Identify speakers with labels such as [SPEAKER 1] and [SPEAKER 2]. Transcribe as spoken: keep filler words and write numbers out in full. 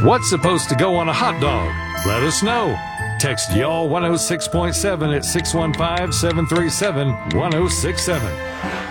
[SPEAKER 1] What's supposed to go on a hot dog? Let us know. Text y'all one oh six point seven at six one five, seven three seven, one oh six seven.